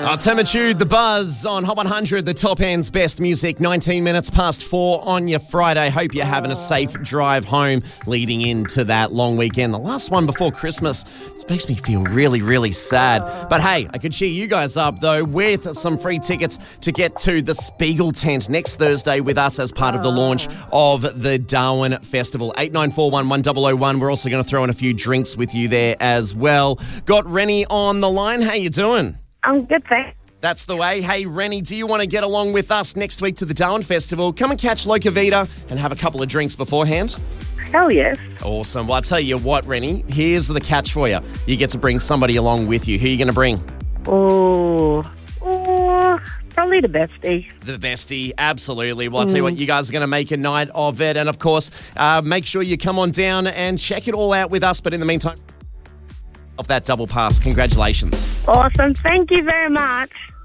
Timitude, The Buzz on Hot 100, the top end's best music, 19 minutes past 4 on your Friday. Hope you're having a safe drive home leading into that long weekend. The last one before Christmas. It makes me feel really, really sad. But hey, I could cheer you guys up, though, with some free tickets to get to the Spiegel tent next Thursday with us as part of the launch of the Darwin Festival. 8941 1001. We're also going to throw in a few drinks with you there as well. Got Rennie on the line. How you doing? I'm good, thanks. That's the way. Hey, Rennie, do you want to get along with us next week to the Darwin Festival? Come and catch Loca Vita and have a couple of drinks beforehand. Hell yes. Awesome. Well, I'll tell you what, Rennie, here's the catch for you. You get to bring somebody along with you. Who are you going to bring? Oh, probably the bestie. The bestie, absolutely. Well, I'll tell you what, you guys are going to make a night of it. And, of course, make sure you come on down and check it all out with us. But in the meantime, of that double pass, congratulations. Awesome. Thank you very much.